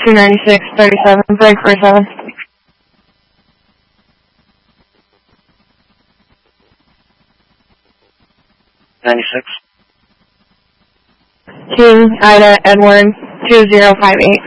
296-37, break for 7. 96. 2, Ida, Edward, 2058.